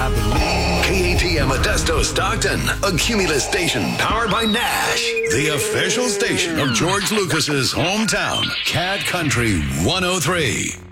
I believe. KATM Modesto Stockton, a Cumulus station powered by Nash, the official station of George Lucas's hometown, Cat Country 103.